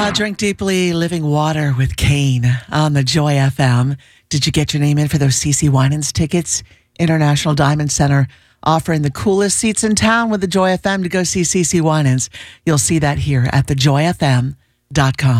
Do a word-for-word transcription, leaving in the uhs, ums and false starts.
Uh, drink deeply, living water with Kane on the Joy F M. Did you get your name in for those C C Winans tickets? International Diamond Center offering the coolest seats in town with the Joy F M to go see C C Winans. You'll see that here at the joy f m dot com.